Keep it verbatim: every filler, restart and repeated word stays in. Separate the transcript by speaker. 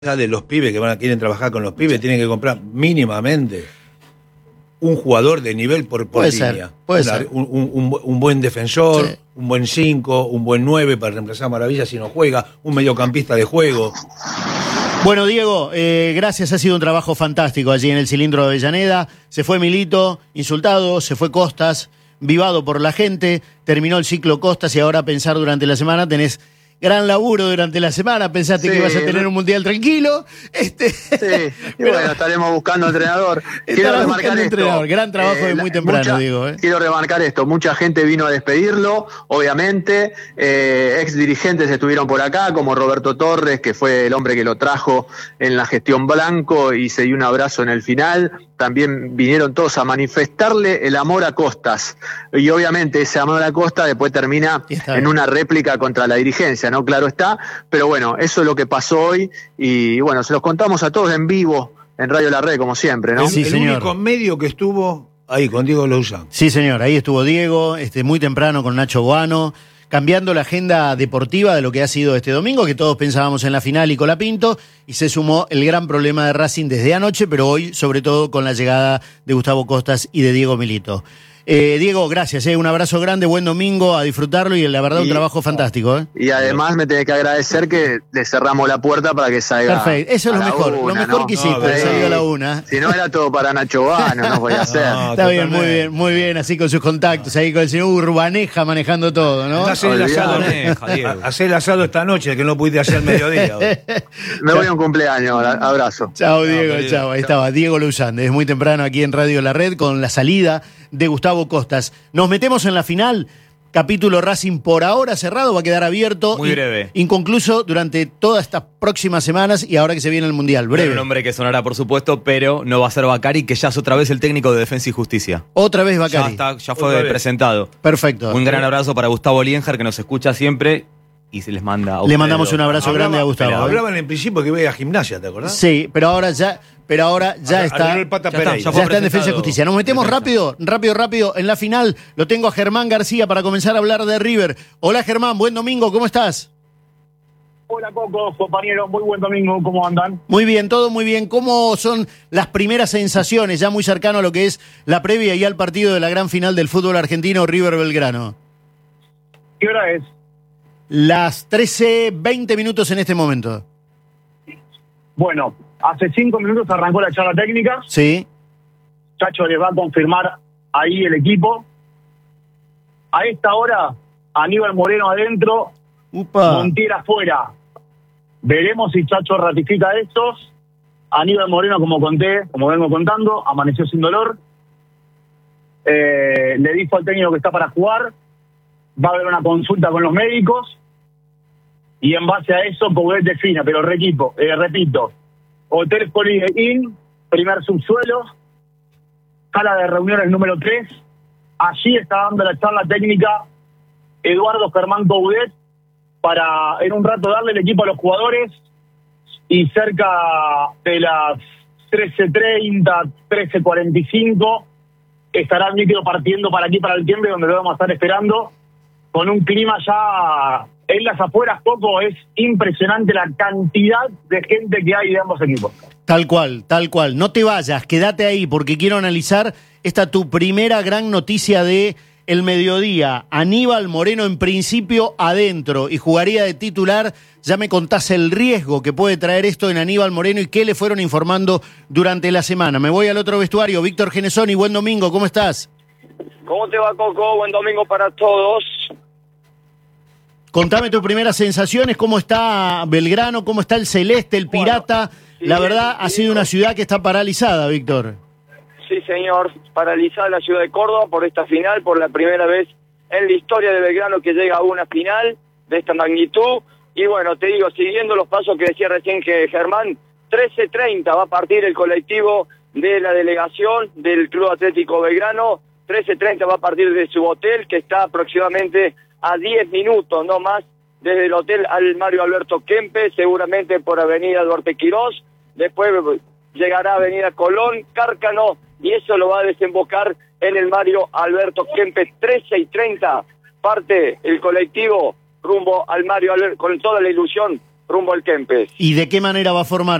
Speaker 1: de los pibes que van a quieren trabajar con los pibes, tienen que comprar mínimamente un jugador de nivel por, por
Speaker 2: puede
Speaker 1: línea.
Speaker 2: Ser, puede
Speaker 1: Una,
Speaker 2: ser.
Speaker 1: Un, un, un buen defensor, sí. un buen cinco, un buen nueve para reemplazar a Maravilla si no juega, un mediocampista de juego.
Speaker 2: Bueno, Diego, eh, gracias, ha sido un trabajo fantástico allí en el cilindro de Avellaneda. Se fue Milito, insultado, se fue Costas, vivado por la gente, terminó el ciclo Costas y ahora a pensar durante la semana tenés gran laburo durante la semana, pensaste sí, que ibas a tener un mundial tranquilo. Este,
Speaker 3: sí, y pero, bueno, estaremos buscando entrenador.
Speaker 2: Quiero remarcar esto. Entrenador. Gran trabajo eh, de muy temprano,
Speaker 3: mucha,
Speaker 2: digo. Eh.
Speaker 3: Quiero remarcar esto, mucha gente vino a despedirlo, obviamente, eh, ex dirigentes estuvieron por acá, como Roberto Torres, que fue el hombre que lo trajo en la gestión Blanco y se dio un abrazo en el final. También vinieron todos a manifestarle el amor a Costas. Y obviamente ese amor a Costas después termina en una réplica contra la dirigencia, ¿no? Claro está. Pero bueno, eso es lo que pasó hoy. Y bueno, se los contamos a todos en vivo, en Radio La Red, como siempre, ¿no?
Speaker 2: Sí,
Speaker 1: el
Speaker 2: señor.
Speaker 1: único medio que estuvo ahí con Diego Luzán.
Speaker 2: Sí, señor. Ahí estuvo Diego, este, muy temprano con Nacho Guano, cambiando la agenda deportiva de lo que ha sido este domingo, que todos pensábamos en la final y Colapinto, y se sumó el gran problema de Racing desde anoche, pero hoy, sobre todo, con la llegada de Gustavo Costas y de Diego Milito. Eh, Diego, gracias, eh, un abrazo grande, buen domingo, a disfrutarlo y la verdad y, un trabajo fantástico. Eh.
Speaker 3: Y además me tenés que agradecer que le cerramos la puerta para que salga.
Speaker 2: Perfecto, eso es lo mejor,
Speaker 3: una,
Speaker 2: lo mejor
Speaker 3: ¿no?
Speaker 2: que hiciste, no, salió a la una.
Speaker 3: Si no era todo para Nacho Guano, no voy a hacer. No,
Speaker 2: Está bien, muy bien, muy bien, así con sus contactos, ahí con el señor Urbaneja manejando todo, ¿no?
Speaker 1: Hacer el asado, hacer el asado esta noche, que no pudiste hacer al mediodía.
Speaker 3: Me voy a un cumpleaños, abrazo.
Speaker 2: Chao, Diego, chao. Chao. Ahí estaba Diego Luzán, es muy temprano aquí en Radio La Red con la salida de Gustavo Costas. Nos metemos en la final. Capítulo Racing por ahora cerrado, va a quedar abierto.
Speaker 4: Muy breve.
Speaker 2: Inconcluso durante todas estas próximas semanas y ahora que se viene el Mundial. Breve.
Speaker 4: Era un nombre que sonará, por supuesto, pero no va a ser Bacari, que ya es otra vez el técnico de Defensa y Justicia.
Speaker 2: Otra vez Bacari.
Speaker 4: Ya, está, ya fue presentado.
Speaker 2: Perfecto.
Speaker 4: Un gran abrazo para Gustavo Lienjar, que nos escucha siempre y se les manda a
Speaker 2: Le mandamos un abrazo
Speaker 1: hablaba,
Speaker 2: grande a Gustavo.
Speaker 1: Pero hablaban en principio que iba a gimnasia, ¿te acordás?
Speaker 2: Sí, pero ahora ya... Pero ahora ya
Speaker 1: Ahora,
Speaker 2: está,
Speaker 1: el Pata
Speaker 2: ya,
Speaker 1: está,
Speaker 2: ya, ya está en Defensa y Justicia. Nos metemos defensa. rápido, rápido, rápido en la final. Lo tengo a Germán García para comenzar a hablar de River. Hola Germán, buen domingo, ¿cómo estás?
Speaker 5: Hola Coco, compañeros, muy buen domingo, ¿cómo andan?
Speaker 2: Muy bien, todo muy bien. ¿Cómo son las primeras sensaciones, ya muy cercano a lo que es la previa y al partido de la gran final del fútbol argentino, River Belgrano?
Speaker 5: ¿Qué hora es?
Speaker 2: Las trece veinte minutos en este momento.
Speaker 5: Bueno, hace cinco minutos arrancó la charla técnica.
Speaker 2: Sí.
Speaker 5: Chacho les va a confirmar ahí el equipo. A esta hora, Aníbal Moreno adentro,
Speaker 2: Upa.
Speaker 5: Montiel afuera. Veremos si Chacho ratifica estos. Aníbal Moreno, como conté, como vengo contando, amaneció sin dolor. Eh, le dijo al técnico que está para jugar. Va a haber una consulta con los médicos. Y en base a eso, Coudet defina, pero requipo, eh, repito, Hotel Holiday Inn, primer subsuelo, sala de reuniones número tres, allí está dando la charla técnica Eduardo Germán Coudet para en un rato darle el equipo a los jugadores y cerca de las trece treinta, trece cuarenta y cinco estará el líquido partiendo para aquí, para el tiempo, donde lo vamos a estar esperando, con un clima ya... En las afueras, Poco, es impresionante la cantidad de gente que hay de ambos equipos.
Speaker 2: Tal cual, tal cual. No te vayas, quédate ahí, porque quiero analizar esta tu primera gran noticia de el mediodía. Aníbal Moreno, en principio, adentro y jugaría de titular. Ya me contás el riesgo que puede traer esto en Aníbal Moreno y qué le fueron informando durante la semana. Me voy al otro vestuario. Víctor Genesoni, buen domingo, ¿cómo estás?
Speaker 6: ¿Cómo te va, Coco? Buen domingo para todos.
Speaker 2: Contame tus primeras sensaciones, cómo está Belgrano, cómo está el Celeste, el Pirata. Bueno, sí, la verdad, sí, ha sido una ciudad que está paralizada, Víctor.
Speaker 6: Sí, señor, paralizada la ciudad de Córdoba por esta final, por la primera vez en la historia de Belgrano que llega a una final de esta magnitud. Y bueno, te digo, siguiendo los pasos que decía recién que Germán, trece treinta va a partir el colectivo de la delegación del Club Atlético Belgrano, trece treinta va a partir de su hotel, que está aproximadamente a diez minutos, no más, desde el hotel al Mario Alberto Kempes, seguramente por Avenida Duarte Quirós, después llegará a Avenida Colón, Cárcano, y eso lo va a desembocar en el Mario Alberto Kempes, trece y treinta, parte el colectivo rumbo al Mario Alberto, con toda la ilusión rumbo al Kempes.
Speaker 2: ¿Y de qué manera va a formar